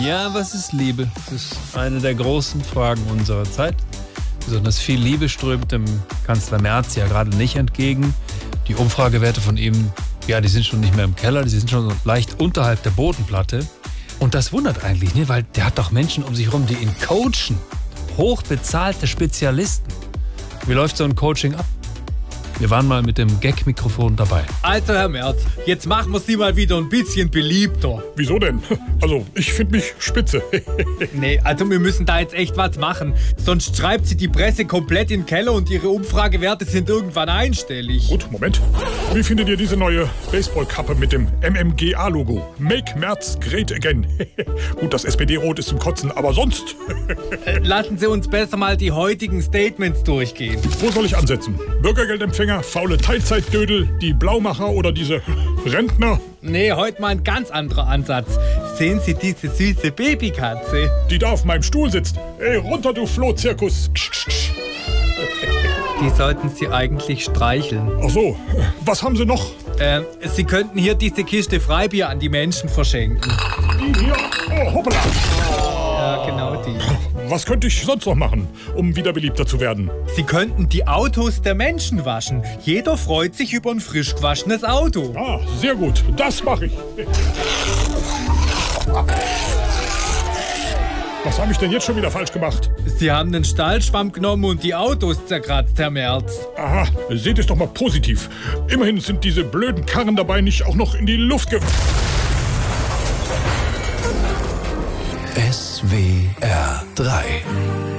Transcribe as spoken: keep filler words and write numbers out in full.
Ja, was ist Liebe? Das ist eine der großen Fragen unserer Zeit. Besonders viel Liebe strömt dem Kanzler Merz ja gerade nicht entgegen. Die Umfragewerte von ihm, ja, die sind schon nicht mehr im Keller, die sind schon so leicht unterhalb der Bodenplatte. Und das wundert eigentlich, ne? Weil der hat doch Menschen um sich herum, die ihn coachen. Hochbezahlte Spezialisten. Wie läuft so ein Coaching ab? Wir waren mal mit dem Gag-Mikrofon dabei. Also, Herr Merz, jetzt machen wir Sie mal wieder ein bisschen beliebter. Wieso denn? Also, ich finde mich spitze. Nee, also wir müssen da jetzt echt was machen. Sonst schreibt sie die Presse komplett in den Keller und ihre Umfragewerte sind irgendwann einstellig. Gut, Moment. Wie findet ihr diese neue Baseballkappe mit dem M M G A-Logo? Make Merz Great Again. Gut, das S P D-Rot ist zum Kotzen, aber sonst... Äh, lassen Sie uns besser mal die heutigen Statements durchgehen. Wo soll ich ansetzen? Bürgergeldempfänger, faule Teilzeitdödel, die Blaumacher oder diese Rentner? Nee, heute mal ein ganz anderer Ansatz. Sehen Sie diese süße Babykatze? Die da auf meinem Stuhl sitzt. Ey, runter, du Flohzirkus. Die sollten Sie eigentlich streicheln. Ach so, was haben Sie noch? Äh, Sie könnten hier diese Kiste Freibier an die Menschen verschenken. Die hier? Oh, hoppala. Ja, genau die. Was könnte ich sonst noch machen, um wieder beliebter zu werden? Sie könnten die Autos der Menschen waschen. Jeder freut sich über ein frisch gewaschenes Auto. Ah, sehr gut. Das mache ich. Was habe ich denn jetzt schon wieder falsch gemacht? Sie haben den Stahlschwamm genommen und die Autos zerkratzt, Herr Merz. Aha, seht es doch mal positiv. Immerhin sind diese blöden Karren dabei nicht auch noch in die Luft ge... S W R drei